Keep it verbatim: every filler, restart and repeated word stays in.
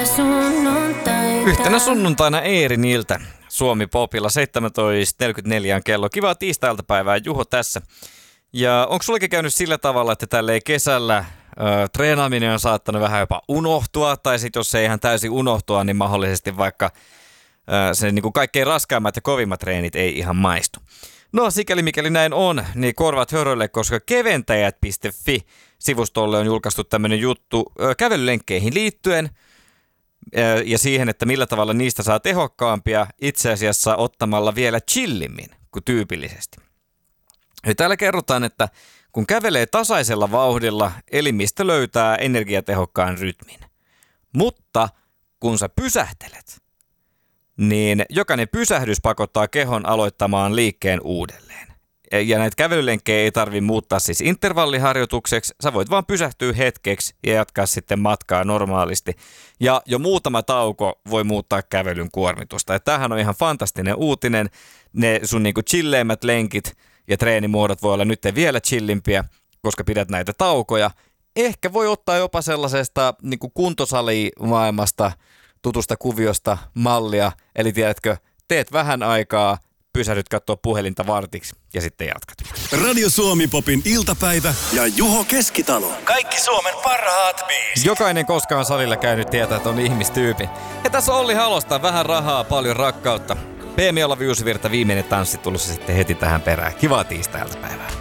sunnuntaita. Yhtenä sunnuntaina Eerin ilta. Suomi Popilla seitsemäntoista neljäkymmentäneljä on kello. Kivaa tiistai-iltapäivää, Juho tässä. Ja onko sullekin käynyt sillä tavalla, että tälleen kesällä ö, treenaaminen on saattanut vähän jopa unohtua, tai sitten jos se ei ihan täysin unohtua, niin mahdollisesti vaikka ö, se niin kuin kaikkein raskaimmat ja kovimmat treenit ei ihan maistu. No sikäli mikäli näin on, niin korvat hörölle, koska keventäjät piste fi-sivustolle on julkaistu tämmöinen juttu ö, kävelylenkkeihin liittyen, ja siihen, että millä tavalla niistä saa tehokkaampia itse asiassa ottamalla vielä chillimmin kuin tyypillisesti. Ja täällä kerrotaan, että kun kävelee tasaisella vauhdilla, elimistö löytää energiatehokkaan rytmin. Mutta kun sä pysähtelet, niin jokainen pysähdys pakottaa kehon aloittamaan liikkeen uudelleen. Ja näitä kävelylenkkejä ei tarvitse muuttaa siis intervalliharjoitukseksi. Sä voit vaan pysähtyä hetkeksi ja jatkaa sitten matkaa normaalisti. Ja jo muutama tauko voi muuttaa kävelyn kuormitusta. Ja tämähän on ihan fantastinen uutinen. Ne sun niinku chilleimmät lenkit ja treenimuodot voi olla nyt vielä chillimpiä, koska pidät näitä taukoja. Ehkä voi ottaa jopa sellaisesta niinku kuntosalimaailmasta tutusta kuviosta mallia. Eli tiedätkö, teet vähän aikaa, pysähdyt katsoa puhelinta vartiksi ja sitten jatkat. Radio Suomi Popin iltapäivä ja Juho Keskitalo. Kaikki Suomen parhaat biisit. Jokainen koskaan salilla käynyt tietää, että on ihmistyyppi. Ja tässä on Olli Halosta, vähän rahaa, paljon rakkautta. P M Olla Viusivirta, viimeinen tanssi tulossa sitten heti tähän perään. Kivaa tiistai-iltapäivää.